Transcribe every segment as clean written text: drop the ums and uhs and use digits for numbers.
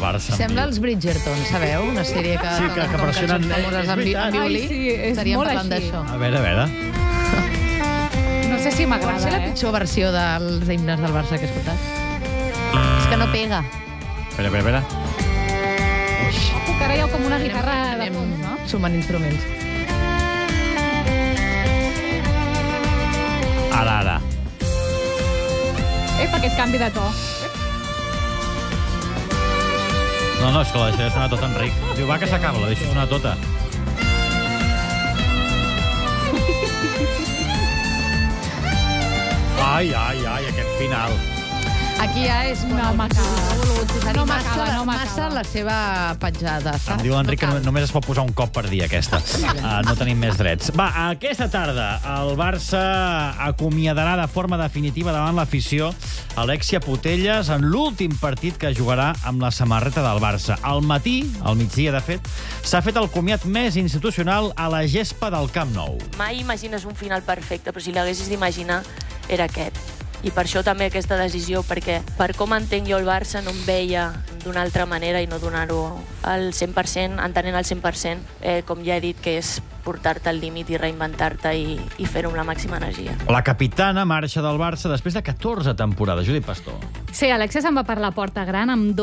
Barça. Sembla els Bridgerton, sabeu? Una sèrie que... Sí, que versionen... famoses amb violí. Ai, sí, és Estaríem molt parlant així. d'això. A veure. No sé si Pot m'agrada, ser la pitjor versió dels himnes del Barça que he escoltat. És que no pega. Espera. Ojo, que ara hi ha com una guitarra de Anem fons, no? sumant instruments. Ara. Aquest canvi de to. No, és que la deixaré sonar tota, Enric. Diu, va, que s'acaba, la deixo sonar tota. Ai, aquest final. Aquí ja és... No m'acaba. No m'acaba. Massa la seva petjada, saps? Em diu l'Enric que només es pot posar un cop per dia, aquesta. No tenim més drets. Va, aquesta tarda el Barça acomiadarà de forma definitiva davant l'afició Alexia Putellas en l'últim partit que jugarà amb la samarreta del Barça. Al matí, al migdia, de fet, s'ha fet el comiat més institucional a la gespa del Camp Nou. Mai imagines un final perfecte, però si l'haguessis d'imaginar era aquest. I per això també aquesta decisió, perquè per com entenc jo el Barça no em veia d'una altra manera i no donar-ho al 100%, entenent al 100%, com ja he dit, que és portar-te al límit i reinventar-te i fer-ho amb la màxima energia. La capitana marxa del Barça després de 14 temporades. Judit Pastor. Sí, Alexia se'n va per la porta gran amb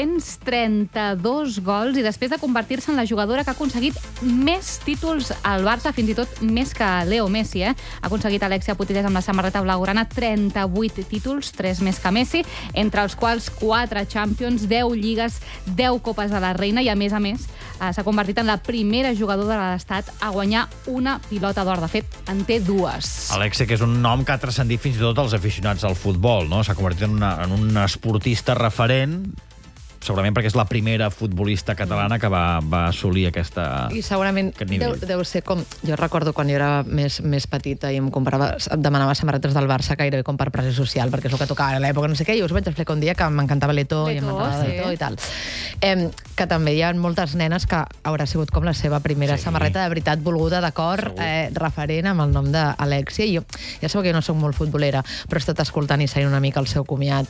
232 gols i després de convertir-se en la jugadora que ha aconseguit més títols al Barça, fins i tot més que Leo Messi. Ha aconseguit Alexia Putellas amb la samarreta blaugrana 38 títols, 3 més que Messi, entre els quals 4 Champions, 10 lligues, 10 copes de la Reina i, a més, s'ha convertit en la primera jugadora de l'Estat a guanyar una pilota d'or. De fet, en té 2. Alexia, que és un nom que ha transcendit fins i tot els aficionats al futbol, no? S'ha convertit en un esportista referent, segurament perquè és la primera futbolista catalana que va assolir aquest segurament nivell. Deu ser com... Jo recordo quan jo era més petita i em demanava samarretes del Barça gairebé com per pressió social, perquè és el que tocava a l'època, no sé què, i us vaig explicar un dia que m'encantava l'Eto i m'encantava l'Eto i tal. Que també hi ha moltes nenes que haurà sigut com la seva primera samarreta de veritat volguda, de cor, referent amb el nom d'Alexia. I jo, ja sabeu que jo no soc molt futbolera, però he estat escoltant i seguint una mica el seu comiat,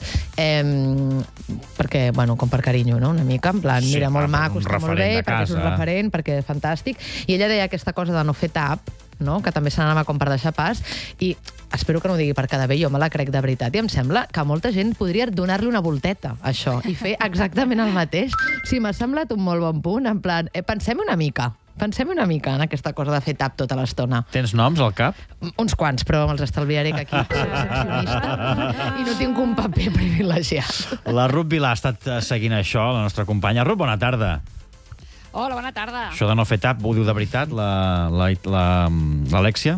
perquè, bueno, com per carinyo, no? Una mica, en plan, mira, molt maco, està molt bé, perquè és un referent, perquè és fantàstic. I ella deia aquesta cosa de no fer tap, no? Que també se n'anava com per deixar pas, i espero que no ho digui per quedar bé, jo me la crec de veritat, i em sembla que molta gent podria donar-li una volteta, això, i fer exactament el mateix. Sí, m'ha semblat un molt bon punt, en plan, pensem una mica en aquesta cosa de fer tap tota l'estona. Tens noms al cap? Uns quants, però me'ls estalviaré, que aquí soc seccionista i no tinc un paper privilegiat. La Ruth Vilà ha estat seguint això, la nostra companya. Ruth, bona tarda. Hola, bona tarda. Això de no fer tap, ho diu de veritat, l'Alexia?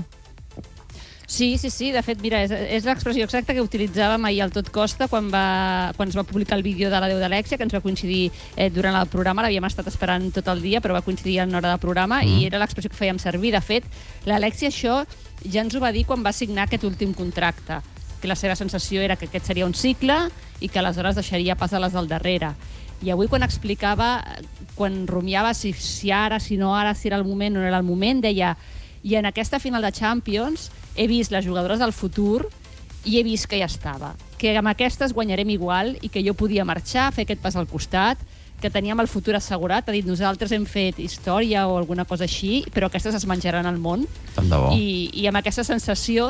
Sí. De fet, mira, és l'expressió exacta que utilitzàvem ahir al Tot Costa quan es va publicar el vídeo de l'adeu d'Alexia, que ens va coincidir durant el programa. L'havíem estat esperant tot el dia, però va coincidir en hora de programa i era l'expressió que fèiem servir. De fet, l'Alexia això ja ens ho va dir quan va signar aquest últim contracte, que la seva sensació era que aquest seria un cicle i que aleshores deixaria pas a les del darrere. I avui quan explicava, quan rumiava si ara, si no ara, si era el moment o no era el moment, deia: i en aquesta final de Champions he vist les jugadores del futur i he vist que ja estava, que amb aquestes guanyarem igual i que jo podia marxar, fer aquest pas al costat, que teníem el futur assegurat. Ha dit, nosaltres hem fet història o alguna cosa així, però aquestes es menjaran el món. Tant de bo. I amb aquesta sensació,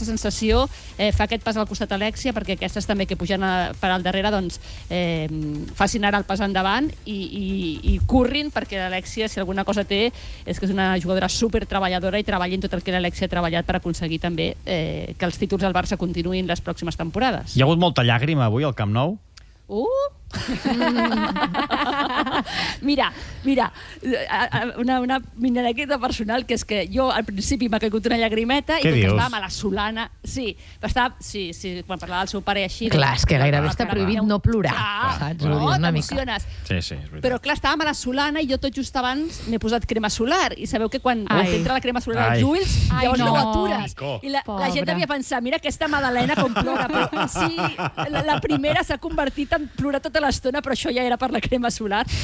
fa aquest pas al costat Alexia, perquè aquestes també que pugen per al darrere, doncs, facin ara el pas endavant i currin, perquè l'Alexia, si alguna cosa té, és que és una jugadora supertreballadora i treballin tot el que l'Alexia ha treballat per aconseguir també que els títols del Barça continuïn les pròximes temporades. Hi ha hagut molta llàgrima avui al Camp Nou? Mira, una anècdota personal, que és que jo al principi m'ha caigut una llagrimeta i com estava malasolana, quan parlava del seu pare i així... Clar, és que gairebé està prohibit no plorar, saps? No, t'emociones. Sí, és veritat. Però clar, estava malasolana i jo tot just abans m'he posat crema solar i sabeu que quan t'entra la crema solar als ulls llavors no ho atures. I la gent devia pensar, mira aquesta Madalena com plora, però sí, la primera s'ha convertit en plorar tota l'estona, però això ja era per la crema solar.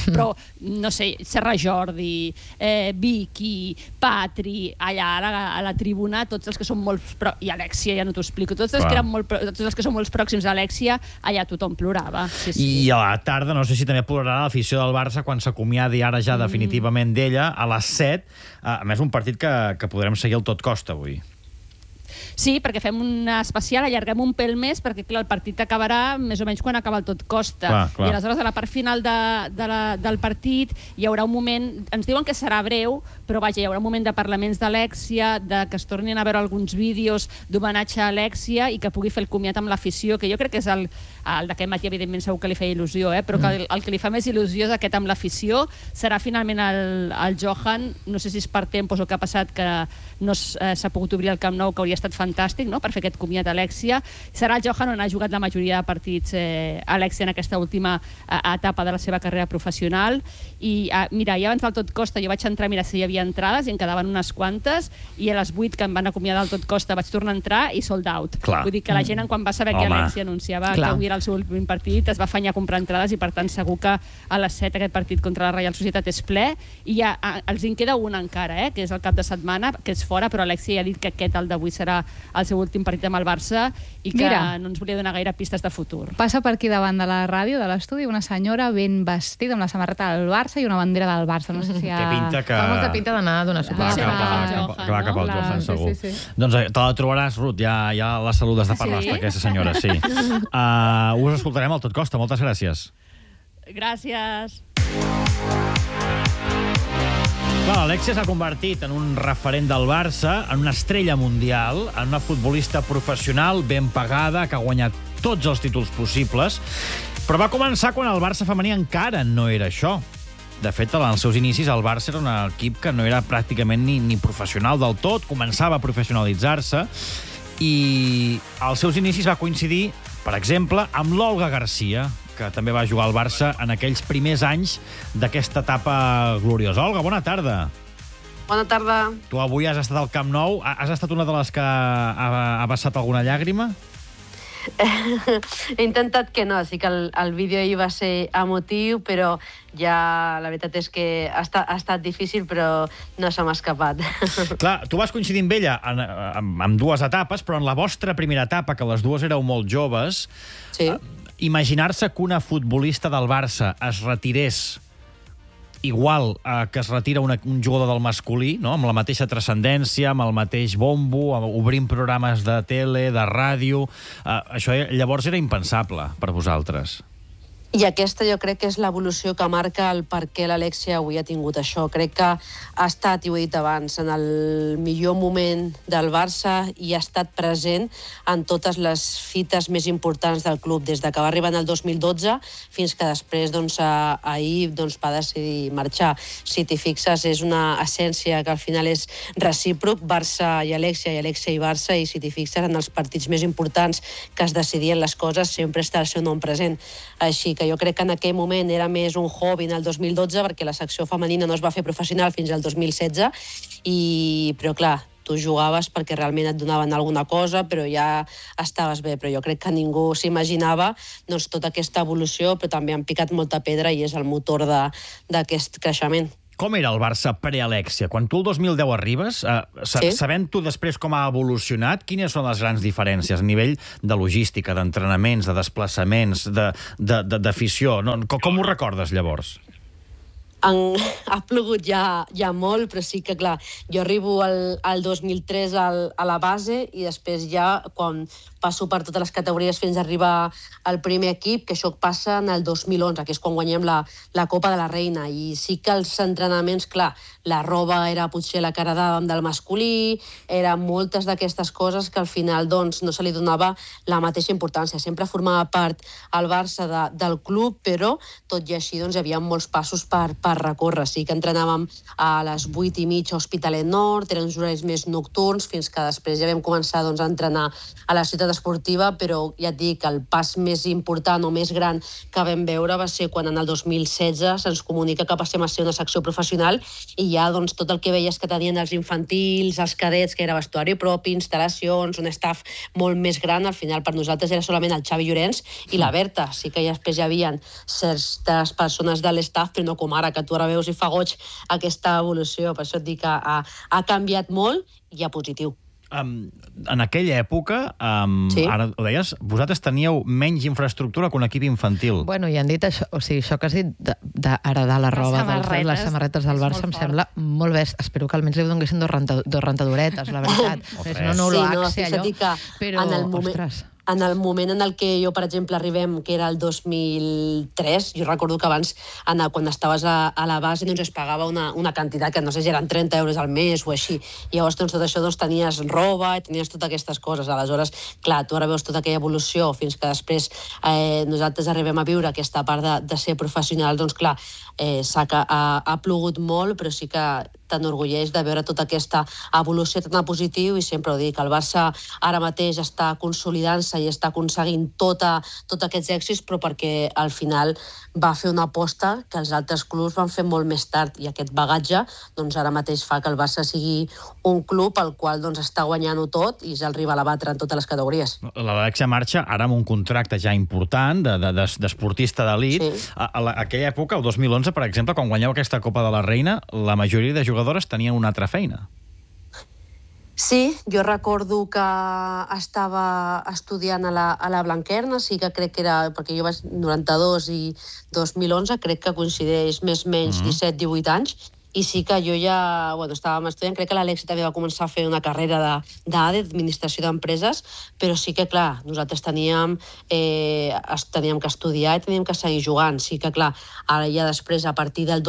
però, no sé, Serra Jordi, Vicky, Patri, allà a la tribuna, tots els que són molt... I Alexia, ja no t'ho explico, tots els que són molt pròxims a Alexia, allà tothom plorava. I a la tarda, no sé si també plorarà l'afició del Barça quan s'acomiadi ara ja definitivament d'ella, a les 7. A més, un partit que podrem seguir al tot costa avui. Sí, perquè fem un especial, allarguem un pèl més, perquè clar, el partit acabarà més o menys quan acaba el tot costa. I aleshores, a la part final del partit, hi haurà un moment... Ens diuen que serà breu, però vaja, hi haurà un moment de parlaments d'Alexia, que es tornin a veure alguns vídeos d'homenatge a Alexia i que pugui fer el comiat amb l'afició, que jo crec que és el d'aquest matí, evidentment, segur que li feia il·lusió, però que el que li fa més il·lusió és aquest amb l'afició. Serà finalment el Johan, no sé si és per tempos o què ha passat, que no s'ha pogut obrir el Camp Nou, que hauria estat fantàstic, no?, per fer aquest comiat a Alexia. Serà el Johan on ha jugat la majoria de partits Alexia en aquesta última etapa de la seva carrera professional. I mira, ja abans del tot costa jo vaig entrar a mirar si hi havia entrades i en quedaven unes quantes, i a les 8 que em van acomiadar al tot costa vaig tornar a entrar i sold out. Vull dir que la gent, quan va saber que Alexia anunciava que avui era el seu últim partit, es va afanyar a comprar entrades, i per tant segur que a les 7 aquest partit contra la Reial Societat és ple, i ja els en queda un encara, que és el cap de setmana, que és fora, però Alexia ja ha dit que aquest, el d'avui, serà el seu últim partit amb el Barça i que no ens volia donar gaire pistes de futur. Passa per aquí davant de la ràdio, de l'estudi, una senyora ben vestida amb la samarreta del Barça i una bandera del Barça. No sé si Té pinta que... Fa molta pinta d'anar a donar suport. Que va cap al Johan, segur. Doncs te la trobaràs, Ruth, ja la saludes de parlar aquesta senyora, sí. Us escoltarem al tot costa. Moltes gràcies. Gràcies. L'Alexia s'ha convertit en un referent del Barça, en una estrella mundial, en una futbolista professional ben pagada, que ha guanyat tots els títols possibles, però va començar quan el Barça femení encara no era això. De fet, als seus inicis, el Barça era un equip que no era pràcticament ni professional del tot, començava a professionalitzar-se, i als seus inicis va coincidir, per exemple, amb l'Olga Garcia, que també va jugar al Barça en aquells primers anys d'aquesta etapa gloriosa. Olga, bona tarda. Bona tarda. Tu avui has estat al Camp Nou. Has estat una de les que ha vessat alguna llàgrima? He intentat que no, sí que el vídeo ahir va ser emotiu, però ja la veritat és que ha estat difícil, però no se m'ha escapat. Clar, tu vas coincidir amb ella en dues etapes, però en la vostra primera etapa, que les dues éreu molt joves, imaginar-se que una futbolista del Barça es retirés igual que es retira un jugador del masculí, no? Amb la mateixa transcendència, amb el mateix bombo, obrint programes de tele, de ràdio... Això llavors era impensable per vosaltres. I aquesta jo crec que és l'evolució que marca el per què l'Alexia avui ha tingut això. Crec que ha estat, i ho he dit abans, en el millor moment del Barça i ha estat present en totes les fites més importants del club, des que va arribar en el 2012 fins que després, ahir, va decidir marxar. Si t'hi fixes, és una essència que al final és recíproc, Barça i Alexia i Barça, i si t'hi fixes, en els partits més importants que es decidien les coses, sempre està el seu nom present. Així que jo crec que en aquell moment era més un hobby en el 2012, perquè la secció femenina no es va fer professional fins al 2016, però clar, tu jugaves perquè realment et donaven alguna cosa, però ja estaves bé. Però jo crec que ningú s'imaginava tota aquesta evolució, però també han picat molta pedra i és el motor d'aquest creixement. Com era el Barça pre-Alexia? Quan tu el 2010 arribes, sabent tu després com ha evolucionat, quines són les grans diferències a nivell de logística, d'entrenaments, de desplaçaments, d'afició? Com ho recordes, llavors? Ha plogut ja molt, però sí que, clar, jo arribo al 2003 a la base i després ja, quan passo per totes les categories fins a arribar al primer equip, que això passa en el 2011, que és quan guanyem la Copa de la Reina. I sí que els entrenaments, clar, la roba era potser la que heredàvem del masculí, eren moltes d'aquestes coses que al final no se li donava la mateixa importància. Sempre formava part el Barça del club, però tot i així hi havia molts passos per per recórrer. Sí que entrenàvem a les 8:30 a Hospitalet Nord, eren uns horaris més nocturns, fins que després ja vam començar a entrenar a la ciutat esportiva, però ja et dic que el pas més important o més gran que vam veure va ser quan en el 2016 se'ns comunica que passem a ser una secció professional i ja tot el que veies que tenien els infantils, els cadets, que era vestuari propi, instal·lacions, un staff molt més gran, al final per nosaltres era solament el Xavi Llorenç i la Berta. Sí que després hi havia certes persones de l'estaff, però no com ara, que tu ara veus i fa goig aquesta evolució. Per això et dic que ha canviat molt i a positiu. En aquella època, Sí. ara ho deies, vosaltres teníeu menys infraestructura que un equip infantil. Bueno, i han dit això, o sigui, això que has dit d'heredar la roba, les samarretes del Barça, em sembla molt bé. Espero que almenys li donessin dos rentadoretes, la veritat. Si no, no ho Sí, allò. Però, ostres... En el moment en el que jo, per exemple, arribem, que era el 2003, jo recordo que abans, quan estaves a la base, es pagava una quantitat que no sé si eren 30 euros al mes o així. Llavors, tot això, tenies roba i tenies totes aquestes coses. Aleshores, clar, tu ara veus tota aquella evolució fins que després nosaltres arribem a viure aquesta part de ser professional, doncs clar, ha plogut molt, però sí que t'enorgulleix de veure tota aquesta evolució tan positiu i sempre ho dic, el Barça ara mateix està consolidant-se i està aconseguint tots aquests èxits, però perquè al final va fer una aposta que els altres clubs van fer molt més tard i aquest bagatge doncs ara mateix fa que el Barça sigui un club al qual està guanyant-ho tot i és el rival a batre en totes les categories. L'Alexia marxa ara amb un contracte ja important d'esportista d'elit. Sí. A aquella època, el 2011, per exemple, quan guanyeu aquesta Copa de la Reina, la majoria de jugadores tenien una altra feina. Sí, jo recordo que estava estudiant a la Blanquerna, sí que crec que era, perquè jo vaig 92 i 2011, crec que coincideix més o menys 17-18 anys, i sí que jo ja, estàvem estudiant, crec que l'Alexia també va començar a fer una carrera d'ADE, d'Administració d'Empreses, però sí que, clar, nosaltres teníem que estudiar i teníem que seguir jugant. Sí que, clar, ara ja després, a partir del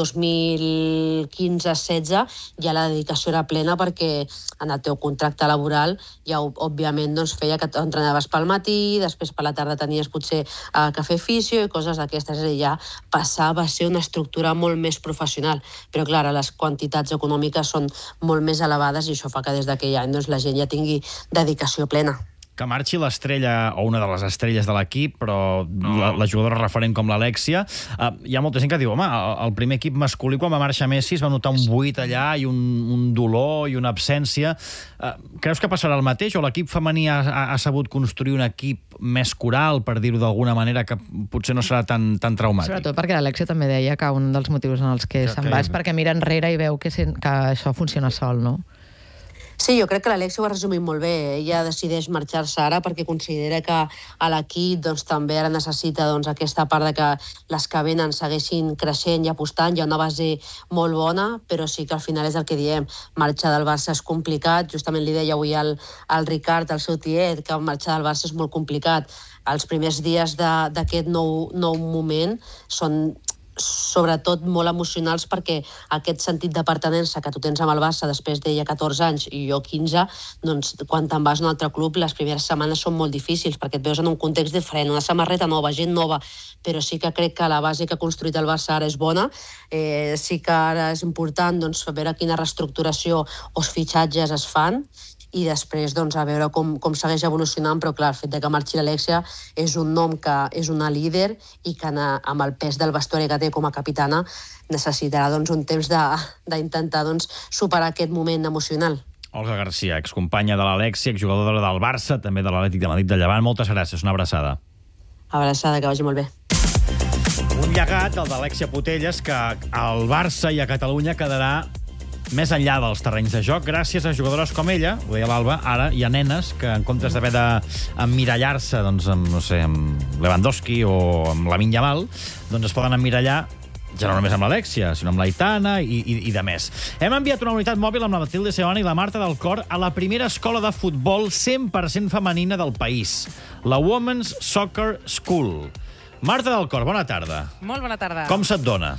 2015-16, ja la dedicació era plena perquè en el teu contracte laboral ja, òbviament, feia que entrenaves pel matí, després per la tarda tenies potser que fer fisio i coses d'aquestes. És a dir, ja passava a ser una estructura molt més professional. Però, clar, les quantitats econòmiques són molt més elevades i això fa que des d'aquell any la gent ja tingui dedicació plena. Que marxi l'estrella, o una de les estrelles de l'equip, però la jugadora referent com l'Alexia, hi ha molta gent que diu, home, el primer equip masculí, quan va marxar Messi, es va notar un buit allà i un dolor i una absència. Creus que passarà el mateix, o l'equip femení ha sabut construir un equip més coral, per dir-ho d'alguna manera, que potser no serà tan traumàtic? Sobretot perquè l'Alexia també deia que un dels motius en els que se'n va és perquè mira enrere i veu que això funciona sol, no? Sí, jo crec que l'Alexia ho ha resumit molt bé. Ella decideix marxar-se ara perquè considera que a l'equip també ara necessita aquesta part de que les que venen segueixin creixent i apostant. Hi ha una base molt bona, però sí que al final és el que diem. Marxar del Barça és complicat. Justament li deia avui al Ricard, el seu tiet, que marxar del Barça és molt complicat. Els primers dies d'aquest nou moment són sobretot molt emocionals perquè aquest sentit de pertinença que tu tens amb el Barça després d'ella 14 anys i jo 15, doncs quan te'n vas a un altre club les primeres setmanes són molt difícils perquè et veus en un context diferent, una samarreta nova, gent nova, però sí que crec que la base que ha construït el Barça ara és bona. Sí que ara és important veure quina reestructuració o fitxatges es fan i després a veure com segueix evolucionant, però clar, el fet que marxi l'Alexia és un nom que és una líder i que amb el pes del vestuari que té com a capitana necessitarà un temps d'intentar superar aquest moment emocional. Olga Garcia, excompanya de l'Alexia, exjugadora del Barça, també de l'Atlètic de Madrid de Llevant. Moltes gràcies, una abraçada. Abraçada, que vagi molt bé. Un llegat, el d'Alexia Putellas, que al Barça i a Catalunya quedarà més enllà dels terrenys de joc, gràcies a jugadores com ella, ho deia l'Alba, ara hi ha nenes que en comptes d'haver d'emmirallar-se amb Lewandowski o amb Lamine Yamal, es poden emmirallar ja no només amb l'Alexia, sinó amb l'Aitana i de més. Hem enviat una unitat mòbil amb la Matilde Seoane i la Marta del Cor a la primera escola de futbol 100% femenina del país, la Women's Soccer School. Marta del Cor, bona tarda. Molt bona tarda. Com se't dona?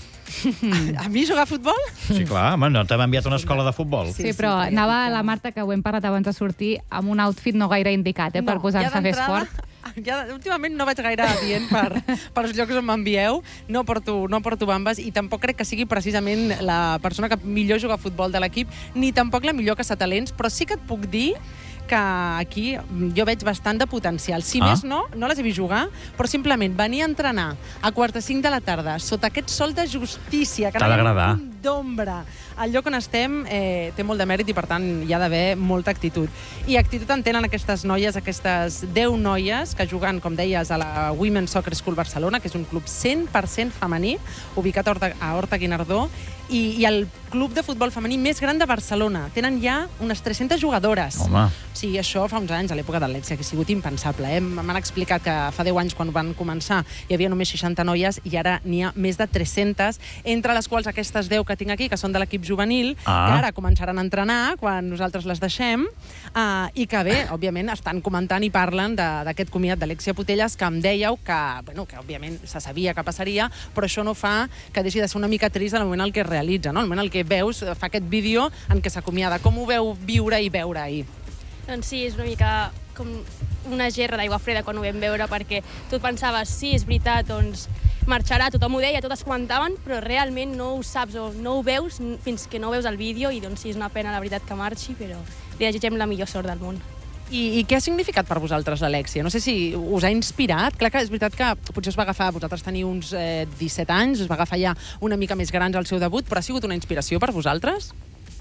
A mi jugar a futbol? Sí, clar, no t'hem enviat a una escola de futbol. Sí, però anava la Marta, que ho hem parlat abans de sortir, amb un outfit no gaire indicat, per posar-se a fer esport. Ja, últimament no vaig gaire adient per els llocs on m'envieu, no porto bambes i tampoc crec que sigui precisament la persona que millor juga a futbol de l'equip, ni tampoc la millor caçatalents, però sí que et puc dir que aquí jo veig bastant de potencial. Si més no les he vist jugar, però simplement venir a entrenar a 4:45 de la tarda sota aquest sol de justícia, que t'ha d'agradar. d'ombra. El lloc on estem té molt de mèrit i, per tant, hi ha d'haver molta actitud. I actitud en tenen aquestes noies, aquestes 10 noies que juguen, com deies, a la Women's Soccer School Barcelona, que és un club 100% femení, ubicat a Horta Guinardó, i el club de futbol femení més gran de Barcelona. Tenen ja unes 300 jugadores. Home. Sí, això fa uns anys, a l'època de l'Alexia, que ha sigut impensable. M'han explicat que fa 10 anys, quan van començar, hi havia només 60 noies i ara n'hi ha més de 300, entre les quals aquestes 10 que tinc aquí, que són de l'equip juvenil, que ara començaran a entrenar quan nosaltres les deixem, i que bé, òbviament, estan comentant i parlen d'aquest comiat d'Alexia Putellas, que em dèieu que òbviament se sabia que passaria, però això no fa que deixi de ser una mica trist en el moment en què es realitza, no? El moment en què veus, fa aquest vídeo en què s'acomiada. Com ho veu viure i veure ahir? Doncs sí, és una mica com una gerra d'aigua freda quan ho vam veure, perquè tu et pensaves, sí, és veritat, doncs marxarà, tothom ho deia, totes comentaven, però realment no ho saps o no ho veus fins que no veus el vídeo, i doncs sí, és una pena, la veritat, que marxi, però li desitgem la millor sort del món. I què ha significat per vosaltres l'Alexia? No sé si us ha inspirat. Clar que és veritat que potser us va agafar, vosaltres teniu uns 17 anys, us va agafar ja una mica més grans al seu debut, però ha sigut una inspiració per vosaltres?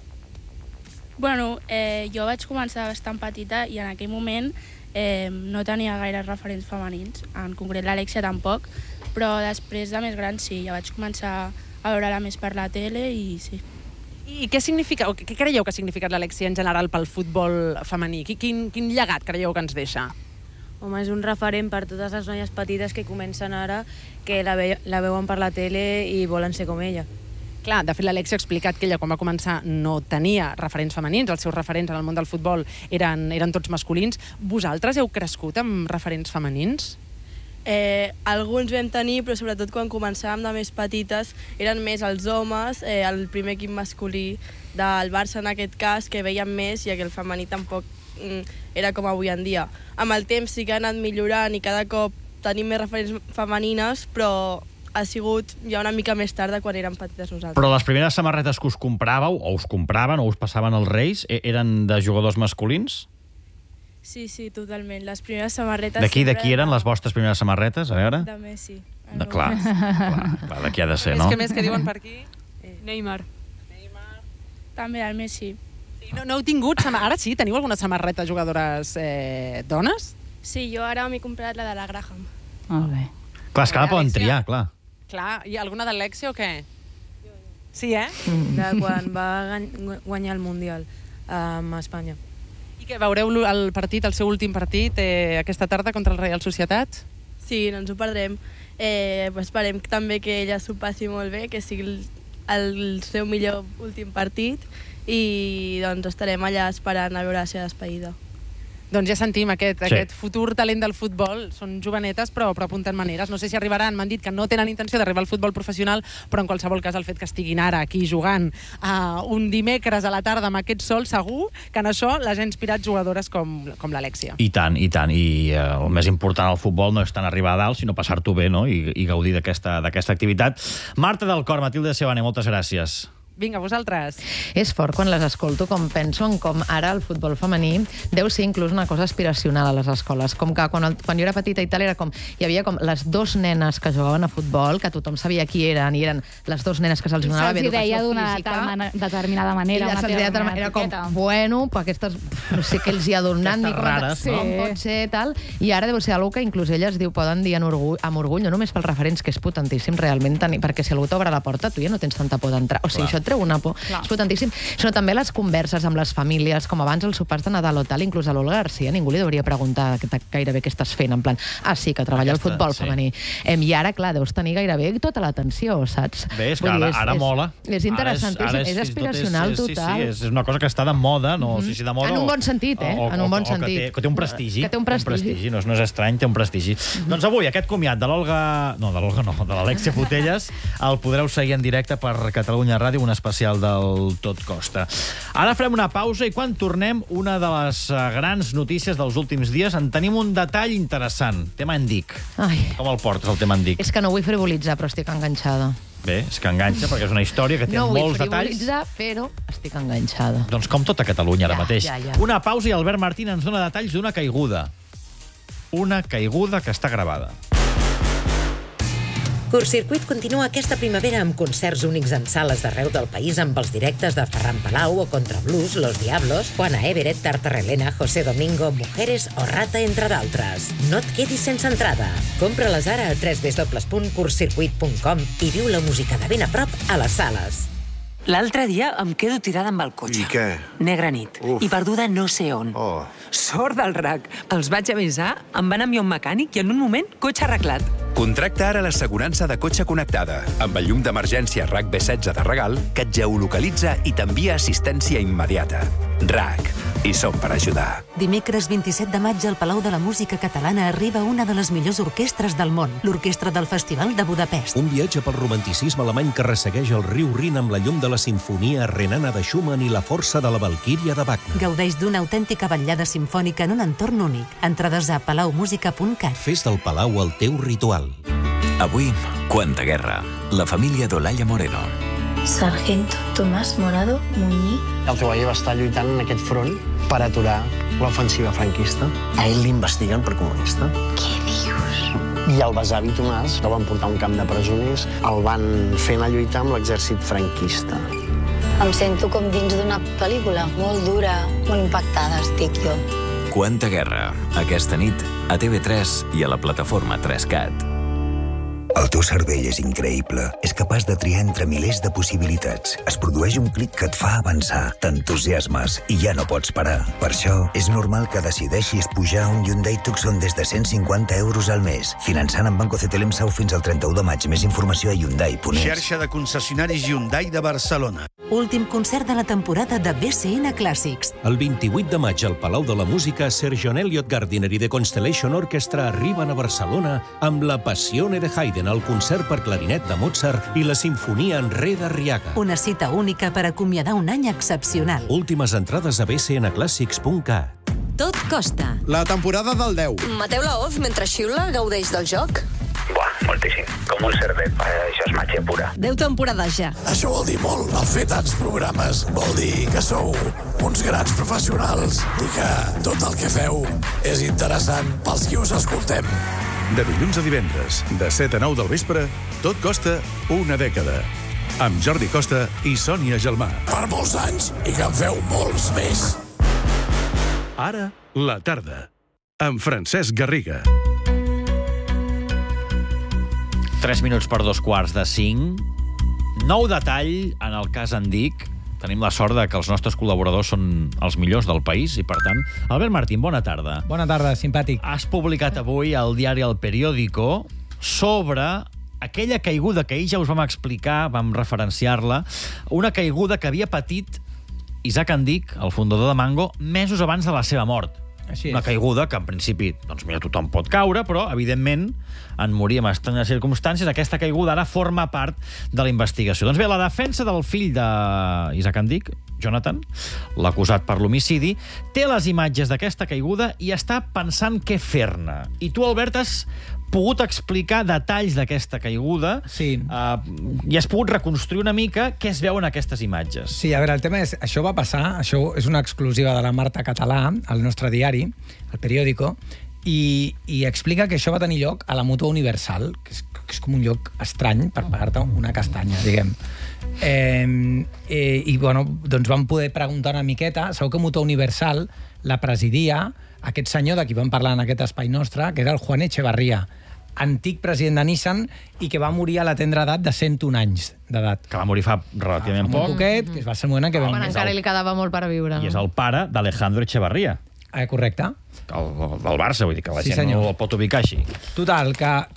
Bueno, jo vaig començar bastant petita i en aquell moment no tenia gaire referents femenins, en concret l'Alexia tampoc, però després de més gran sí, ja vaig començar a veure-la més per la tele i sí. I què significa, o què creieu que ha significat l'Alexia en general pel futbol femení? Quin llegat creieu que ens deixa? Home, és un referent per totes les noies petites que comencen ara, que la veuen per la tele i volen ser com ella. Clar, de fet l'Alexia ha explicat que ella quan va començar no tenia referents femenins, els seus referents en el món del futbol eren tots masculins. Vosaltres heu crescut amb referents femenins? Alguns vam tenir, però sobretot quan començàvem de més petites eren més els homes, el primer equip masculí del Barça en aquest cas, que veiem més, i que el femení tampoc era com avui en dia. Amb el temps sí que ha anat millorant i cada cop tenim més referents femenines, però ha sigut ja una mica més tard de quan érem petites nosaltres. Però les primeres samarretes que us compràveu, o us compraven, o us passaven els Reis, eren de jugadors masculins? Sí, totalment. Les primeres samarretes... De qui eren les vostres primeres samarretes? A veure? De Messi. Clar, de qui ha de ser, no? Més que diuen per aquí? Neymar. També el Messi. No heu tingut... Ara sí, teniu alguna samarreta jugadores dones? Sí, jo ara m'he comprat la de la Graham. Molt bé. Clar, és que la poden triar, clar. Clar, i alguna de l'Alexia o què? Sí, De quan va guanyar el Mundial amb Espanya. I que veureu el partit, el seu últim partit, aquesta tarda contra el Real Societat? Sí, no ens ho perdrem. Esperem també que ella s'ho passi molt bé, que sigui el seu millor últim partit, i doncs estarem allà esperant a veure la seva despedida. Doncs ja sentim aquest futur talent del futbol. Són jovenetes, però apunten maneres. No sé si arribaran, m'han dit que no tenen intenció d'arribar al futbol professional, però en qualsevol cas el fet que estiguin ara aquí jugant un dimecres a la tarda amb aquest sol, segur que en això les ha inspirat jugadores com l'Alexia. I tant, i tant. I el més important al futbol no és tant arribar a dalt, sinó passar-t'ho bé, no? I gaudir d'aquesta activitat. Marta del Cor, Matilde Sebane, moltes gràcies. Vinga, vosaltres. És fort quan les escolto, com penso en com ara el futbol femení deu ser inclús una cosa aspiracional a les escoles. Com que quan jo era petita i tal, era com, hi havia com les dos nenes que jugaven a futbol, que tothom sabia qui eren, i eren les dos nenes que se'ls donava bé educació física. Se'ls deia d'una determinada manera. I se'ls deia era com, bueno, però aquestes, no sé què els hi ha donat, ni rares, no? Pot ser, tal. I ara deu ser algo que inclús elles poden dir amb orgull, no només pels referents, que és potentíssim realment tenir, perquè si algú t'obre la porta, tu ja no tens tanta por d'entrar. O sigui, això treu una por. És potentíssim. Sinó també les converses amb les famílies, com abans els sopars de Nadal o tal, inclús a l'Olga Garcia, ningú li hauria preguntar gairebé què estàs fent, en plan, sí, que treballa al futbol femení. I ara, clar, deus tenir gairebé tota l'atenció, saps? Bé, és que ara mola. És interessantíssim, és aspiracional total. Sí, és una cosa que està de moda, no sé si de moda... En un bon sentit, en un bon sentit. Que té un prestigi. Que té un prestigi. No és estrany, té un prestigi. Doncs avui, aquest comiat de l'Olga... No, de l'Alexia Putellas, el podreu seguir en directe per Catalunya Ràdio, una especial del Tot Costa. Ara farem una pausa i quan tornem, una de les grans notícies dels últims dies, en tenim un detall interessant. Tema Endic. Com el portes, el tema Endic? És que no vull frivolitzar, però estic enganxada. Bé, és que enganxa, perquè és una història que té molts detalls. No vull frivolitzar, però estic enganxada. Doncs com tota Catalunya ara mateix. Ja. Una pausa i Albert Martín ens dona detalls d'una caiguda. Una caiguda que està gravada. Curtcircuit continua aquesta primavera amb concerts únics en sales d'arreu del país amb els directes de Ferran Palau o Contrablues, Los Diablos, Juana Everett, Tartarelena, José Domingo, Mujeres o Rata, entre d'altres. No et quedis sense entrada. Compra-les ara a www.curtcircuit.com i viu la música de ben a prop a les sales. L'altre dia em quedo tirada amb el cotxe. I què? Negra nit. I perduda no sé on. Sort del RAC. Els vaig avisar, em van enviar un mecànic i en un moment, cotxe arreglat. Contracta ara l'assegurança de cotxe connectada, amb el llum d'emergència RAC B16 de regal, que et geolocalitza i t'envia assistència immediata. RAC. Hi som per ajudar. Dimecres 27 de maig al Palau de la Música Catalana arriba una de les millors orquestres del món, l'Orquestra del Festival de Budapest. Un viatge pel romanticisme alemany que ressegueix el riu Rin amb la llum de la sinfonia renana de Schumann i la força de la Valquíria de Wagner. Gaudeix d'una autèntica vetllada simfònica en un entorn únic. Entrades a palaumusica.cat. Fes del Palau el teu ritual. Avui, Quanta guerra. La família d'Olaya Moreno. Sargento Tomás Morado Muñiz. El teu avi va estar lluitant en aquest front per aturar l'ofensiva franquista. A ell l'investiguen per comunista. Què dius? I el besavi Tomàs el van portar a un camp de presoners, el van fer anar a lluitar amb l'exèrcit franquista. Em sento com dins d'una pel·lícula, molt dura, molt impactada estic jo. Quanta guerra. Aquesta nit a TV3 i a la plataforma 3Cat. El teu cervell és increïble. És capaç de triar entre milers de possibilitats. Es produeix un clic que et fa avançar. T'entusiasmes i ja no pots parar. Per això, és normal que decideixis pujar a un Hyundai Tucson des de 150 euros al mes. Finançant amb Banco CTLM Sau fins al 31 de maig. Més informació a Hyundai.es. Xarxa de concessionaris Hyundai de Barcelona. Últim concert de la temporada de BCN Clàssics. El 28 de maig al Palau de la Música, Sir John Elliott Gardiner i The Constellation Orchestra arriben a Barcelona amb la Passione de Haydn, el concert per clarinet de Mozart i la sinfonia en re d'Arriaga. Una cita única per acomiadar un any excepcional. Últimes entrades a bcnclassics.cat. Tot costa. La temporada del 10. Mateu la Oz mentre xiula gaudeix del joc? Buah, moltíssim. Com un cervet. Això és màgia pura. 10 temporades ja. Això vol dir molt. El fer tants programes vol dir que sou uns grans professionals i que tot el que feu és interessant pels qui us escoltem. De dilluns a divendres, de 7 a 9 del vespre, Tot costa una dècada. Amb Jordi Costa i Sònia Gelmà. Per molts anys i que en feu molts més. Ara, la tarda. Amb Francesc Garriga. 3 minuts per 2:45. Nou detall en el cas Endic. Tenim la sort de que els nostres col·laboradors són els millors del país i, per tant, Albert Martín, bona tarda. Bona tarda, simpàtic. Has publicat avui al diari El Periódico sobre aquella caiguda que ahir ja us vam explicar, vam referenciar-la, una caiguda que havia patit Isaac Endic, el fundador de Mango, mesos abans de la seva mort. Així és. Una caiguda que, en principi, doncs mira, tothom pot caure, però, evidentment, en morir en estranyes circumstàncies, aquesta caiguda ara forma part de la investigació. Doncs bé, la defensa del fill d'Isaac Endic, Jonathan, l'acusat per l'homicidi, té les imatges d'aquesta caiguda i està pensant què fer-ne. I tu, Albert, has pogut explicar detalls d'aquesta caiguda i has pogut reconstruir una mica què es veu en aquestes imatges. Sí, a veure, el tema és, això va passar, això és una exclusiva de la Marta Català, al nostre diari, El Periódico, i explica que això va tenir lloc a la Mútua Universal, que és com un lloc estrany per pagar-te una castanya, diguem. I, bueno, doncs vam poder preguntar una miqueta. Sabeu que Mútua Universal la presidia aquest senyor de qui vam parlar en aquest espai nostre, que era el Juan Echevarría, antic president de Nissan i que va morir a la tendra edat de 101 anys d'edat. Que va morir fa relativament poc. Un poquet, que va ser el moment en què... Bueno, encara li quedava molt per viure. I és el pare d'Alejandro Echevarría. Correcte. Del Barça, vull dir que la gent no el pot ubicar així. Total,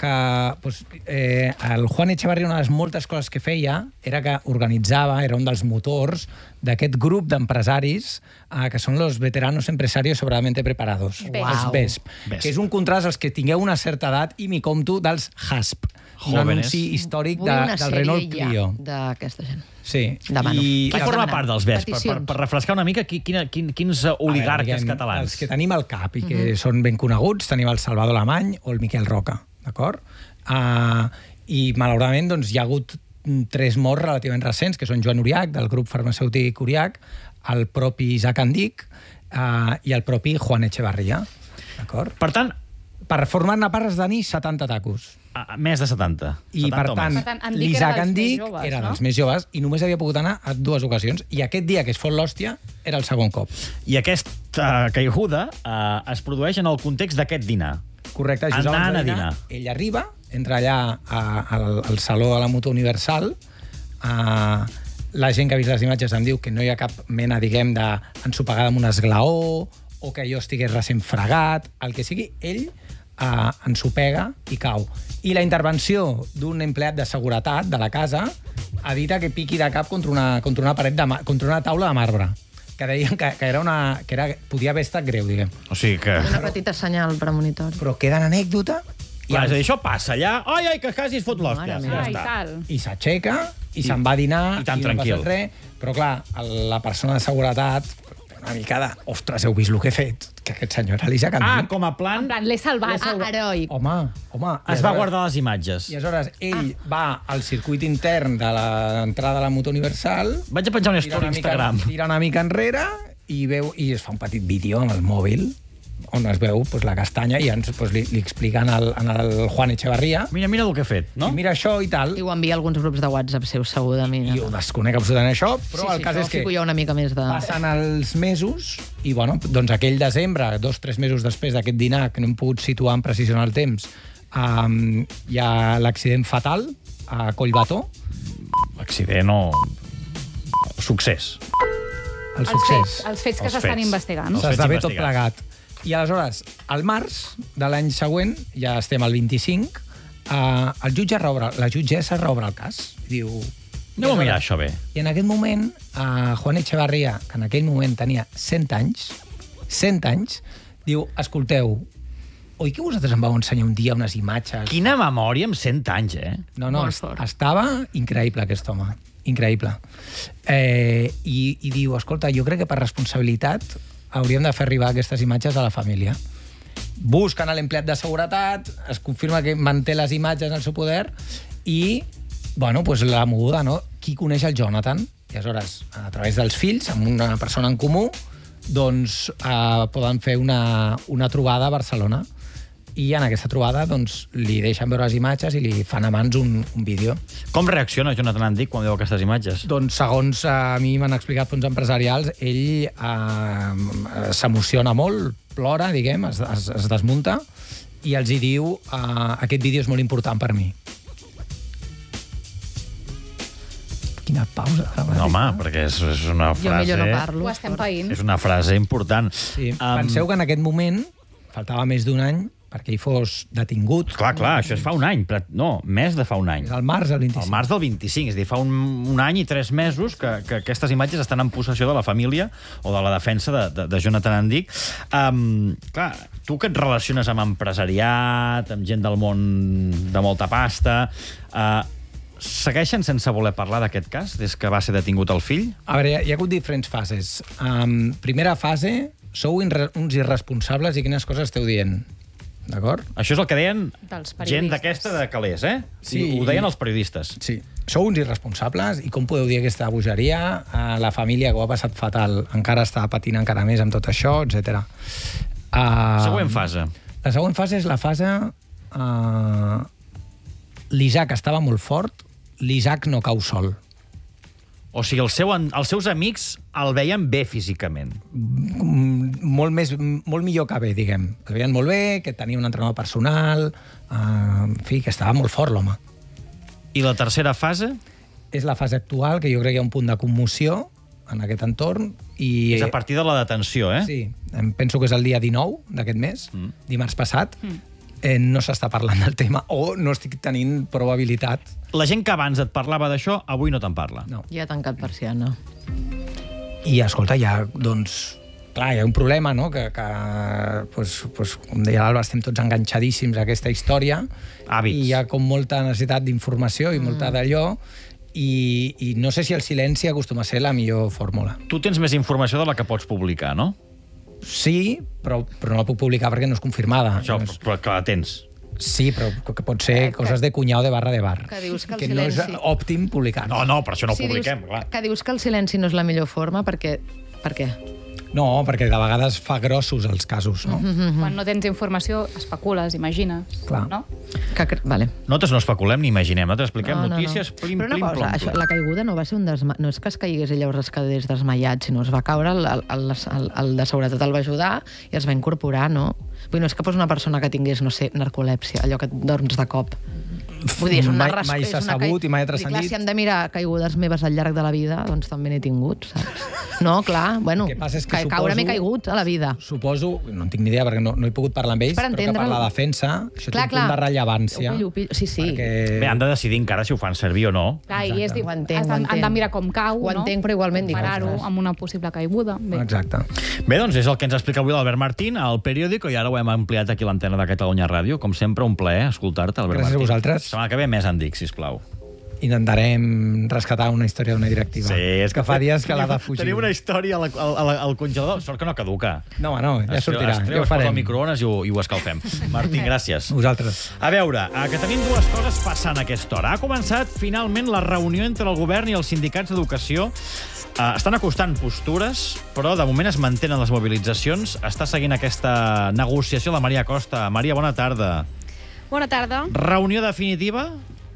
el Juan Echevarría, una de les moltes coses que feia era que organitzava, era un dels motors d'aquest grup d'empresaris que són los veteranos empresarios sobradamente preparados, els VESP, que és un contrast als que tingueu una certa edat i m'hi compto dels HASP. un anunci històric del Renault Clio. D'aquesta gent. Sí. Qui forma part dels BES? Per refrescar una mica, quins oligarques catalans? Els que tenim al cap i que són ben coneguts, tenim el Salvador Alemany o el Miquel Roca, d'acord? I malauradament hi ha hagut 3 morts relativament recents, que són Joan Uriach, del grup farmacèutic Uriach, el propi Isaac Andic i el propi Juan Echevarría. D'acord? Per tant, per formar-ne part has de tenir 70 tacos. Més de 70. I, per tant, l'Isaac Andic era dels més joves i només havia pogut anar a 2 ocasions. I aquest dia que es fot l'hòstia era el segon cop. I aquesta caiguda es produeix en el context d'aquest dinar. Correcte. Anant a dinar. Ell arriba, entra allà al Saló de la Mutua Universal. La gent que ha vist les imatges em diu que no hi ha cap mena, diguem, d'ensopegada amb un esglaó o que allò estigués recent fregat. El que sigui, ell ensopega i cau. I la intervenció d'un empleat de seguretat de la casa evita que piqui de cap contra una paret contra una taula de marbre, que deien que podia haver estat greu, diguem. O sigui que... Una petita senyal premonitori. Però queda en anècdota. Clar, és a dir, això passa allà, ai, que quasi es fot l'hòstia. I s'aixeca i se'n va a dinar i no passa res. Però clar, la persona de seguretat una mica de, ostres, heu vist el que he fet? Que aquest senyor era l'Isaac Andic. Com a plan... En plan, l'he salvat. Heroic. Home. Es va guardar les imatges. I aleshores ell va al circuit intern de l'entrada de la Mutua Universal... Vaig a penjar una història a Instagram. Tira una mica enrere i es fa un petit vídeo amb el mòbil on es veu la castanya i li expliquen al Juan Echevarría. Mira el que he fet, no? I mira això i tal. I ho envia a alguns grups de WhatsApp seus, segurament. I ho desconec absolutament això, però el cas és que una mica més de... passen els mesos i, doncs aquell desembre, 2-3 mesos després d'aquest dinar, que no hem pogut situar amb precisió en el temps, hi ha l'accident fatal a Collbató. Accident o... succés. El succés. Els fets que s'estan investigant. S'esdevé tot plegat. I aleshores, al març de l'any següent, ja estem al 25, la jutgessa reobre el cas. Diu... Anem a mirar això bé. I en aquest moment, Juan Echevarría, que en aquell moment tenia 100 anys, diu, escolteu, oi que vosaltres em vau ensenyar un dia unes imatges... Quina memòria amb 100 anys, eh? No, estava increïble aquest home. Increïble. I diu, escolta, jo crec que per responsabilitat hauríem de fer arribar aquestes imatges a la família. Busquen a l'empleat de seguretat, es confirma que manté les imatges en el seu poder i, la moguda, no? Qui coneix el Jonathan? I aleshores, a través dels fills, amb una persona en comú, doncs poden fer una trobada a Barcelona. I en aquesta trobada li deixen veure les imatges i li fan a mans un vídeo. Com reacciona Jonathan Andic quan veu aquestes imatges? Doncs segons a mi m'han explicat fons empresarials, ell s'emociona molt, plora, diguem, es desmunta i els hi diu aquest vídeo és molt important per mi. Quina pausa. No, home, perquè és una frase... Jo millor no parlo. Ho estem païnt. És una frase important. Sí. Penseu que en aquest moment faltava més d'un any perquè ell fos detingut. Clar, això es fa un any. No, més de fa un any. És el març del 25. El març del 25, és a dir, fa un any i 3 mesos que aquestes imatges estan en possessió de la família o de la defensa de Jonathan Andic. Clar, tu que et relaciones amb empresariat, amb gent del món de molta pasta, segueixen sense voler parlar d'aquest cas des que va ser detingut el fill? A veure, hi ha hagut diferents fases. Primera fase, sou uns irresponsables i quines coses esteu dient. D'acord? Això és el que deien gent d'aquesta de calés, eh? Sí. Ho deien els periodistes. Sí. Sou uns irresponsables i com podeu dir aquesta bogeria? La família que ho ha passat fatal encara està patint encara més amb tot això, etc. Següent fase. La següent fase és la fase... L'Isaac estava molt fort, l'Isaac no cau sol. O sigui, els seus amics el veien bé físicament. Molt millor que bé, diguem. El veien molt bé, que tenia un entrenador personal, en fi, que estava molt fort l'home. I la tercera fase? És la fase actual, que jo crec que hi ha un punt de commoció en aquest entorn. És a partir de la detenció, eh? Sí, penso que és el dia 19 d'aquest mes, dimarts passat. No s'està parlant del tema o no estic tenint probabilitat. La gent que abans et parlava d'això, avui no te'n parla. No. Ja ha tancat persiana. I, escolta, hi ha, doncs, clar, hi ha un problema, no?, que com deia l'Alba, estem tots enganxadíssims a aquesta història. Hàbits. I hi ha com molta necessitat d'informació i molta d'allò, i no sé si el silenci acostuma a ser la millor fórmula. Tu tens més informació de la que pots publicar, no? Sí, però no la puc publicar perquè no és confirmada. Això, però que la tens. Sí, però que pot ser coses de cunyau de barra de bar. Que dius que el no és silenci... òptim publicar. No, per això no ho publiquem, clar. Que dius que el silenci no és la millor forma, perquè... Per què? No, perquè de vegades fa grossos els casos, no? Quan no tens informació, especules, imagines. Clar. No? Vale. Nosaltres no especulem ni imaginem, nosaltres expliquem notícies, plim, Però una plim, cosa, plom. la caiguda no va ser no és que es caigués ella o es quedés desmaiat, sinó es va caure, el de seguretat el va ajudar i es va incorporar, no? Vull dir, no és que fos una persona que tingués, no sé, narcolèpsia, allò que et dorms de cop. Vull dir, és una mai s'ha sabut i mai ha transcendit. Clar, si hem de mirar caigudes meves al llarg de la vida, doncs també n'he tingut, saps? No, clar, bueno, caure m'he caigut a la vida. Suposo, no en tinc ni idea perquè no he pogut parlar amb ells, però que per la defensa això té un punt de rellevància. Sí. Bé, han de decidir encara si ho fan servir o no. Clar, i han de mirar com cau, no? Ho entenc, però igualment dic, comparar-ho amb una possible caiguda. Exacte. Bé, doncs és el que ens explica avui l'Albert Martín al Periòdico, i ara ho hem ampliat aquí a l'antena de Catalunya Ràdio. Com sempre, un plaer escoltar-te, Albert Martín. Gràcies a vosaltres. La setmana que ve més en dic, sisplau. Intentarem rescatar una història d'una directiva. Sí, és que fa dies que l'ha de fugir. Tenim una història al congelador, sort que no caduca. No, ja sortirà, ja ho Es posa farem. al microones i ho escalfem. Martín, gràcies. Vosaltres. A veure, que tenim dues coses passant a aquesta hora. Ha començat finalment la reunió entre el govern i els sindicats d'educació. Estan acostant postures, però de moment es mantenen les mobilitzacions. Està seguint aquesta negociació la Maria Costa. Maria, bona tarda. Bona tarda. Reunió definitiva?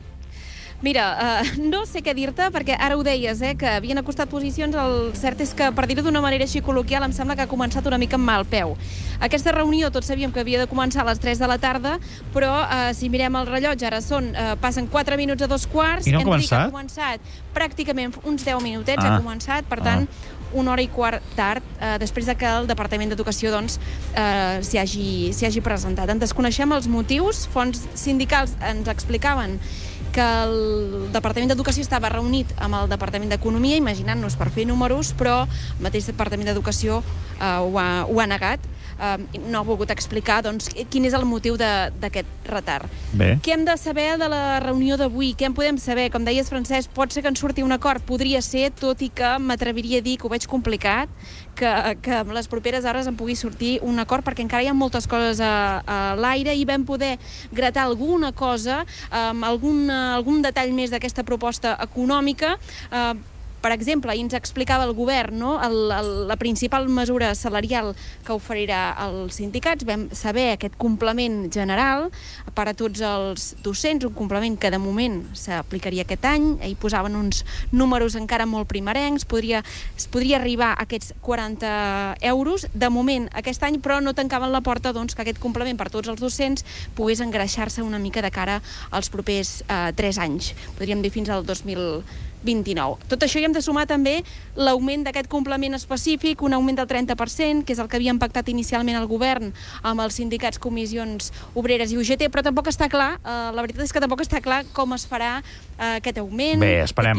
Mira, no sé què dir-te, perquè ara ho deies, que havien acostat posicions. El cert és que, per dir-ho d'una manera així col·loquial, em sembla que ha començat una mica amb mal peu. Aquesta reunió tots sabíem que havia de començar a les 3 de la tarda, però si mirem el rellotge, ara passen 4 minuts a 2:15. I no ha començat? Ha començat pràcticament uns 10 minutets, ha començat, per tant, 1 hora i quart tard, després de que el Departament d'Educació s'hi hagi presentat. En desconeixem els motius. Fonts sindicals ens explicaven que el Departament d'Educació estava reunit amb el Departament d'Economia, imaginant-nos per fer números, però el mateix Departament d'Educació ho ha negat. No ha volgut explicar quin és el motiu d'aquest retard. Bé. Què hem de saber de la reunió d'avui? Què en podem saber? Com deies, Francesc, pot ser que en surti un acord? Podria ser, tot i que m'atreviria a dir que ho veig complicat, que en les properes hores en pugui sortir un acord, perquè encara hi ha moltes coses a l'aire i vam poder gratar alguna cosa, algun detall més d'aquesta proposta econòmica. Per exemple, ahir ens explicava el govern, no?, la principal mesura salarial que oferirà als sindicats. Vam saber aquest complement general per a tots els docents, un complement que de moment s'aplicaria aquest any. Hi posaven uns números encara molt primerencs, es podria arribar a aquests 40 euros. De moment, aquest any, però no tancaven la porta que aquest complement per tots els docents pogués engreixar-se una mica de cara als propers 3 anys. Podríem dir fins al 2029. Tot això hi hem de sumar també l'augment d'aquest complement específic, un augment del 30%, que és el que havien pactat inicialment el govern amb els sindicats, comissions obreres i UGT, però tampoc està clar, la veritat és que tampoc està clar com es farà aquest augment. Bé, esperem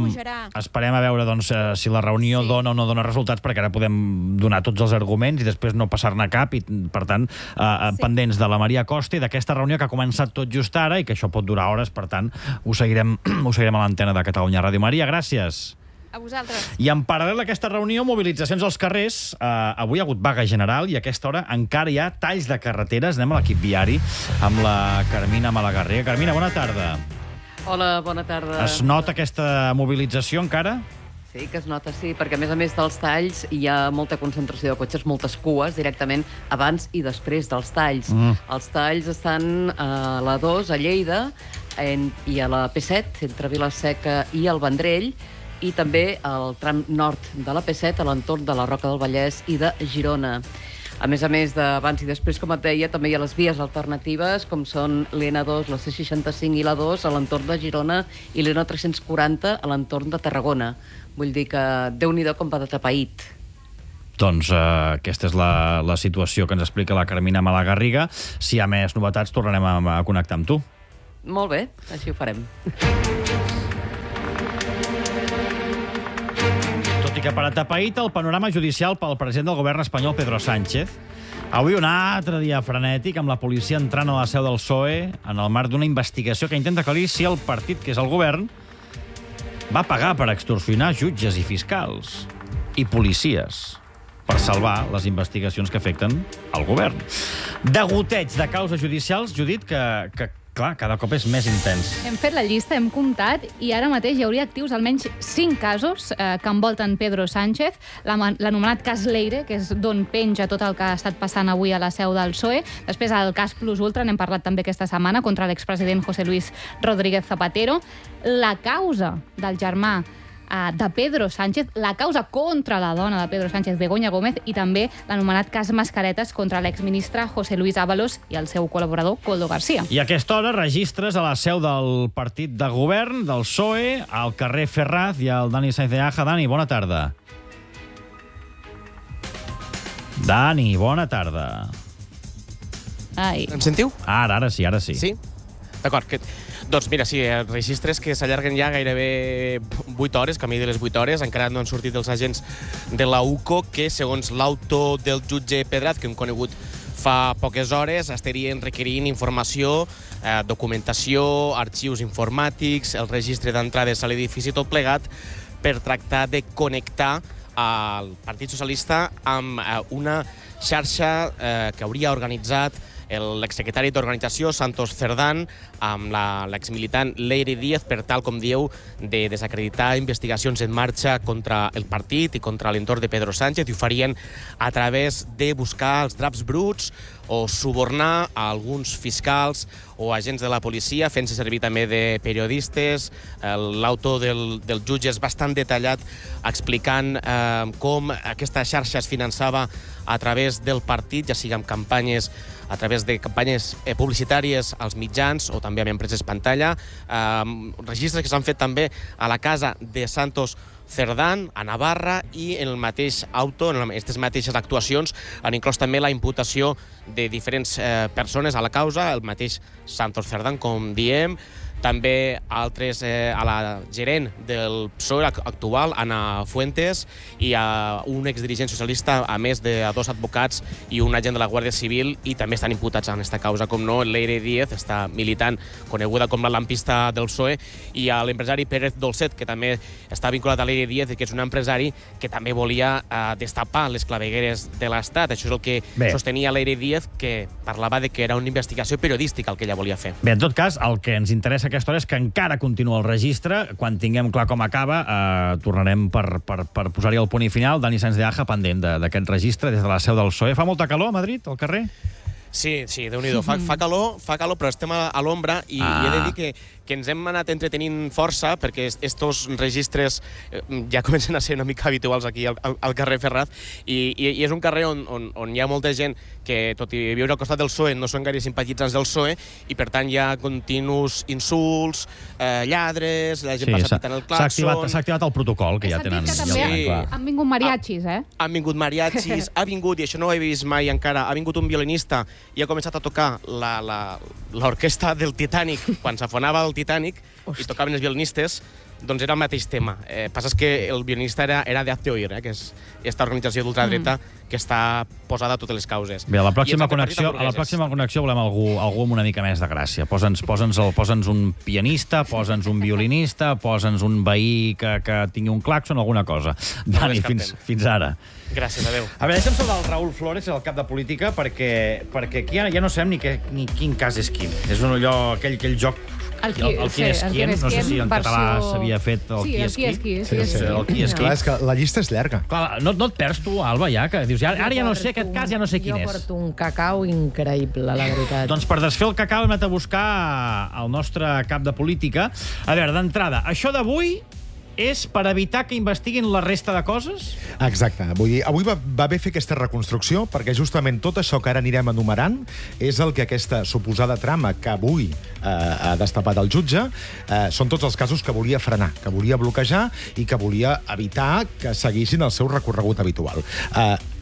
a veure si la reunió dona o no dona resultats, perquè ara podem donar tots els arguments i després no passar-ne cap, i per tant, pendents de la Maria Costa i d'aquesta reunió que ha començat tot just ara i que això pot durar hores, per tant, ho seguirem a l'antena de Catalunya Ràdio. Maria, gràcies. A vosaltres. I en paral·lel a aquesta reunió, mobilitzacions als carrers. Avui ha hagut vaga general i a aquesta hora encara hi ha talls de carreteres. Anem a l'equip viari amb la Carmina Malagarriga. Carmina, bona tarda. Hola, bona tarda. Es nota aquesta mobilització encara? Sí, que es nota, sí, perquè a més dels talls hi ha molta concentració de cotxes, moltes cues directament abans i després dels talls. Els talls estan a la 2, a Lleida, i a la P7, entre Vila-seca i el Vendrell, i també al tram nord de la P7, a l'entorn de la Roca del Vallès i de Girona. A més d'abans i després, com et deia, també hi ha les vies alternatives, com són l'N2, la C65 i la 2, a l'entorn de Girona, i l'N340 a l'entorn de Tarragona. Vull dir que Déu-n'hi-do com va de tapaït. Doncs aquesta és la situació que ens explica la Carmina Malagarriga. Si hi ha més novetats, tornarem a connectar amb tu. Molt bé, així ho farem. Tot i que per atapeït el panorama judicial pel president del govern espanyol, Pedro Sánchez, avui un altre dia frenètic amb la policia entrant a la seu del PSOE en el marc d'una investigació que intenta aclarir si el partit, que és el govern, va pagar per extorsionar jutges i fiscals i policies per salvar les investigacions que afecten el govern. Degoteig de causes judicials, Judit, que clar, cada cop és més intens. Hem fet la llista, hem comptat, i ara mateix hi hauria actius almenys 5 casos que envolten Pedro Sánchez, l'anomenat cas Leire, que és d'on penja tot el que ha estat passant avui a la seu del PSOE. Després, el cas Plus Ultra, n'hem parlat també aquesta setmana, contra l'expresident José Luis Rodríguez Zapatero. La causa del germà de Pedro Sánchez, la causa contra la dona de Pedro Sánchez, Begoña Gómez, i també l'anomenat cas Mascaretes contra l'exministre José Luis Ábalos i el seu col·laborador, Koldo García. I a aquesta hora registres a la seu del partit de govern, del PSOE, al carrer Ferraz i al Dani Sáenz de Aja. Dani, bona tarda. Dani, bona tarda. Ai. Em sentiu? Ara sí, ara sí. Sí? D'acord. Doncs mira, sí, registres que s'allarguen ja gairebé 8 hores, camí de les 8 hores. Encara no han sortit els agents de la UCO que, segons l'auto del jutge Pedrat, que hem conegut fa poques hores, estarien requerint informació, documentació, arxius informàtics, el registre d'entrades a l'edifici, tot plegat, per tractar de connectar el Partit Socialista amb una xarxa que hauria organitzat l'exsecretari d'organització, Santos Cerdán, amb l'exmilitant Leire Díaz, per tal, com dieu, de desacreditar investigacions en marxa contra el partit i contra l'entorn de Pedro Sánchez, i ho farien a través de buscar els draps bruts o subornar a alguns fiscals o agents de la policia, fent-se servir també de periodistes. L'auto del jutge és bastant detallat, explicant com aquesta xarxa es finançava a través del partit, ja sigui amb campanyes, a través de campanyes publicitàries als mitjans o també amb empreses pantalla. Registres que s'han fet també a la casa de Santos Cerdán, a Navarra, i en el mateix auto, en aquestes mateixes actuacions, han inclòs també la imputació de diferents persones a la causa, el mateix Santos Cerdán, com diem, també altres, a la gerent del PSOE actual, Ana Fuentes, i a un exdirigent socialista, a més de 2 advocats i un agent de la Guàrdia Civil, i també estan imputats en aquesta causa, com no, Leire Díaz, està militant, coneguda com la lampista del PSOE, i a l'empresari Pérez Dolcet, que també està vinculat a Leire Díaz, que és un empresari que també volia destapar les clavegueres de l'Estat. Això és el que sostenia Leire Díaz, que parlava de que era una investigació periodística el que ella volia fer. Bé, en tot cas, el que ens interessa aquesta hora és que encara continua el registre. Quan tinguem clar com acaba, tornarem per posar-hi el punt i final. Dani Sáenz de Aja, pendent d'aquest registre, des de la seu del PSOE. Fa molta calor a Madrid, al carrer? Sí, Déu-n'hi-do. Fa calor, però estem a l'ombra, i he de dir que ens hem anat entretenint força, perquè estos registres ja comencen a ser una mica habituals aquí al carrer Ferraz, i és un carrer on hi ha molta gent que, tot i viure al costat del PSOE, no són gaire simpatitzants del PSOE, i per tant hi ha continus insults, lladres, la gent passa pitant el claxon. S'ha activat el protocol, que ja tenen. Han vingut mariachis, Han vingut mariachis, ha vingut, i això no ho he vist mai encara, ha vingut un violinista i ha començat a tocar l'orquestra del Titanic, quan s'afonava el Titanic, i tocaven els violinistes, doncs era el mateix tema. Passa que el violinista era de Hazte Oír, que és aquesta organització d'ultradreta que està posada a totes les causes. Bé, a la pròxima connexió volem algú amb una mica més de gràcia. Posa'ns un pianista, posa'ns un violinista, posa'ns un veí que tingui un claxon, alguna cosa. Dani, fins ara. Gràcies, adeu. A veure, deixa'm saludar el Raül Flores, el cap de política, perquè aquí ja no sabem ni quin cas és quin. És aquell joc. El qui és qui, no sé si en català s'havia fet el qui és qui. El qui és qui. Clar, és que la llista és llarga. Clar, no et perds tu, Alba, ja, que dius, ara ja no sé aquest cas, ja no sé quin és. Jo porto un cacau increïble, la veritat. Doncs per desfer el cacau hem anat a buscar el nostre cap de política. A veure, d'entrada, això d'avui és per evitar que investiguin la resta de coses? Exacte. Vull dir, avui va bé fer aquesta reconstrucció perquè justament tot això que ara anirem enumerant és el que aquesta suposada trama que avui ha destapat el jutge són tots els casos que volia frenar, que volia bloquejar i que volia evitar que seguissin el seu recorregut habitual.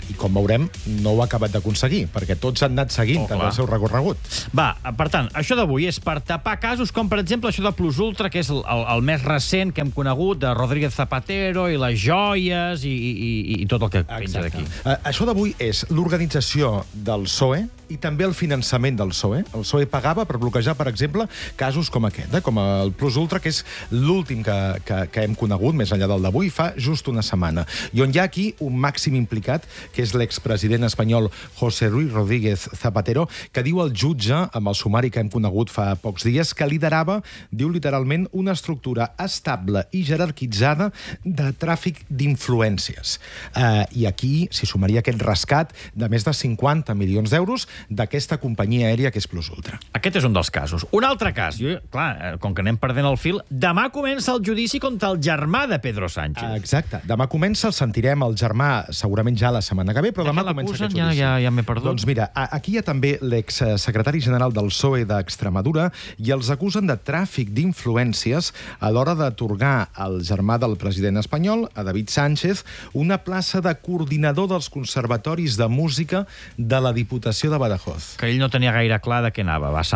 I com veurem, no ho ha acabat d'aconseguir, perquè tots han anat seguint el seu recorregut. Va, per tant, això d'avui és per tapar casos com, per exemple, això de Plus Ultra, que és el més recent que hem conegut, de Rodríguez Zapatero i les joies i tot el que penja d'aquí. Això d'avui és l'organització del PSOE i també el finançament del PSOE. El PSOE pagava per bloquejar, per exemple, casos com aquest, com el Plus Ultra, que és l'últim que hem conegut, més enllà del d'avui, fa just una setmana. I on hi ha aquí un màxim implicat, que és l'expresident espanyol José Luis Rodríguez Zapatero, que diu al jutge, amb el sumari que hem conegut fa pocs dies, que liderava, diu literalment, una estructura estable i jerarquitzada de tràfic d'influències. I aquí s'hi sumaria aquest rescat de més de 50 milions d'euros d'aquesta companyia aèria que és Plus Ultra. Aquest és un dels casos. Un altre cas, clar, com que anem perdent el fil, demà comença el judici contra el germà de Pedro Sánchez. Exacte. Demà comença, el sentirem el germà segurament ja la setmana que ve, però demà comença aquest judici. Ja m'he perdut. Doncs mira, aquí hi ha també l'exsecretari general del PSOE d'Extremadura i els acusen de tràfic d'influències a l'hora d'atorgar al germà del president espanyol, a David Sánchez, una plaça de coordinador dels conservatoris de música de la Diputació de Badajoz. Que ell no tenia gaire clar de què anava. Va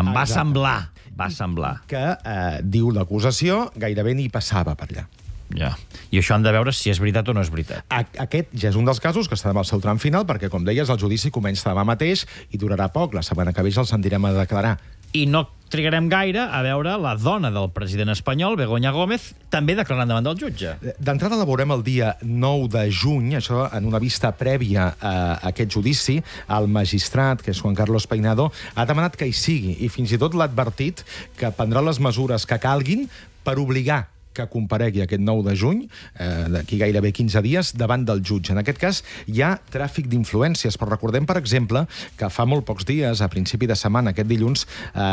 semblar. Que, diu l'acusació, gairebé ni passava per allà. Ja. I això han de veure si és veritat o no és veritat. Aquest ja és un dels casos que està en el seu tram final, perquè, com deies, el judici comença demà mateix i durarà poc. La setmana que ve ja el sentirem a declarar. I no trigarem gaire a veure la dona del president espanyol, Begoña Gómez, també declarant davant del jutge. D'entrada la veurem el dia 9 de juny, això en una vista prèvia a aquest judici. El magistrat, que és Juan Carlos Peinado, ha demanat que hi sigui i fins i tot l'ha advertit que prendrà les mesures que calguin per obligar que comparegui aquest 9 de juny, d'aquí gairebé 15 dies, davant del jutge. En aquest cas, hi ha tràfic d'influències, però recordem, per exemple, que fa molt pocs dies, a principi de setmana, aquest dilluns,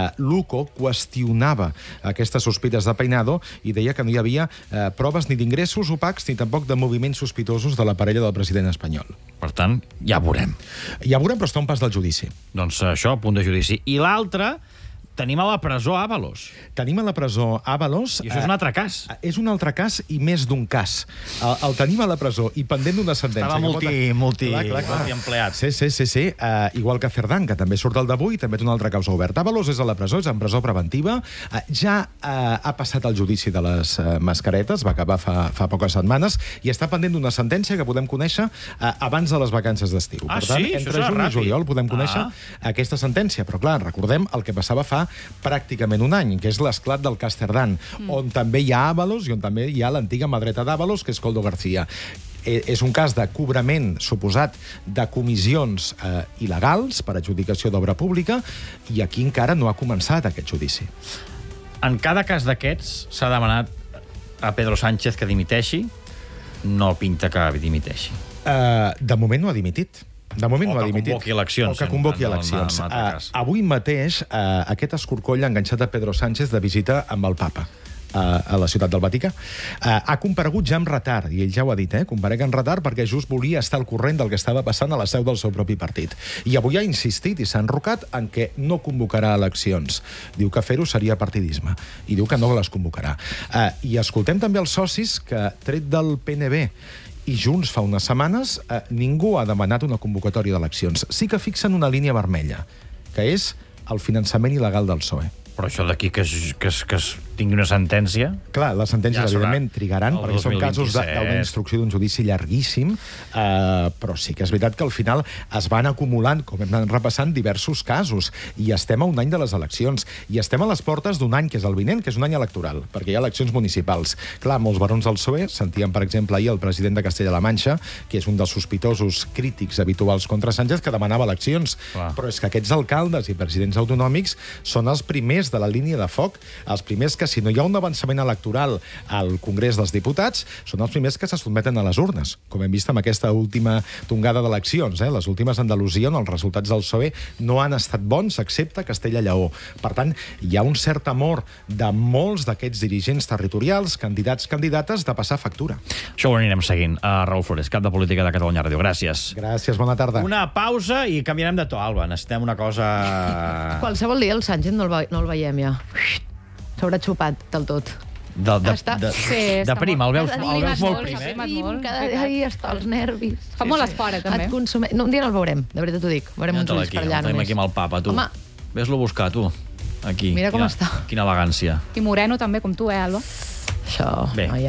l'UCO qüestionava aquestes sospites de Peinado i deia que no hi havia proves ni d'ingressos opacs ni tampoc de moviments sospitosos de la parella del president espanyol. Per tant, ja veurem. Ja veurem, però està un pas del judici. Doncs això, a punt de judici. I l'altre... Tenim a la presó Ábalos. Tenim a la presó Ábalos. I això és un altre cas. És un altre cas i més d'un cas. El tenim a la presó i pendent d'una sentència. Estava multiempleat. Sí. Igual que Cerdán, que també surt el d'avui, també té una altra causa oberta. Ábalos és a la presó, és en presó preventiva. Ja ha passat el judici de les mascaretes, va acabar fa poques setmanes, i està pendent d'una sentència que podem conèixer abans de les vacances d'estiu. Per tant, entre juny i juliol podem conèixer aquesta sentència. Però clar, recordem el que passava fa pràcticament un any, que és l'esclat del cas Cerdán, on també hi ha Ábalos i on també hi ha l'antiga mà dreta d'Ábalos, que és Koldo García. És un cas de cobrament suposat de comissions il·legals per adjudicació d'obra pública i aquí encara no ha començat aquest judici. En cada cas d'aquests s'ha demanat a Pedro Sánchez que dimiteixi. No pinta que dimiteixi. De moment no ha dimitit. De moment no ha dimitit. O que convoqui eleccions. Avui mateix aquest escorcoll ha enganxat a Pedro Sánchez de visita amb el papa a la ciutat del Vaticà. Ha comparegut ja amb retard, i ell ja ho ha dit, comparec en retard perquè just volia estar al corrent del que estava passant a la seu del seu propi partit. I avui ha insistit i s'ha enrocat en què no convocarà eleccions. Diu que fer-ho seria partidisme i diu que no les convocarà. I escoltem també els socis que, tret del PNB i Junts fa unes setmanes, ningú ha demanat una convocatòria d'eleccions. Sí que fixen una línia vermella, que és el finançament il·legal del PSOE. Però això d'aquí que es tingui una sentència... Clar, les sentències, evidentment, trigaran, perquè són casos d'una instrucció d'un judici llarguíssim, però sí que és veritat que al final es van acumulant, com hem anat repassant, diversos casos, i estem a un any de les eleccions, i estem a les portes d'un any, que és el vinent, que és un any electoral, perquè hi ha eleccions municipals. Clar, molts barons del PSOE, sentíem, per exemple, ahir el president de Castella-La Manxa, que és un dels sospitosos crítics habituals contra Sánchez, que demanava eleccions. Però és que aquests alcaldes i presidents autonòmics són els primers de la línia de foc, els primers que, si no hi ha un avançament electoral al Congrés dels Diputats, són els primers que se sotmeten a les urnes, com hem vist amb aquesta última tongada d'eleccions, les últimes a Andalusia, on els resultats del PSOE no han estat bons, excepte Castella-Lleó. Per tant, hi ha un cert amor de molts d'aquests dirigents territorials, candidats, candidates, de passar factura. Això ho anirem seguint. Raül Flores, cap de Política de Catalunya Ràdio. Gràcies. Gràcies, bona tarda. Una pausa i canviarem de to, Alba. Necessitem una cosa... Qualsevol dia el Sánchez no el veiem ja. S'haurà xupat del tot. De prim, el veus molt prim, Cada dia està als nervis. Fa molt esport, també. No, un dia no el veurem, de veritat t'ho dic. Veurem uns ulls per allà només. Aquí amb el papa, tu. Ves-lo a buscar, tu. Aquí. Mira com està. Quina elegància. I moreno també, com tu, Alba? Això... Bé.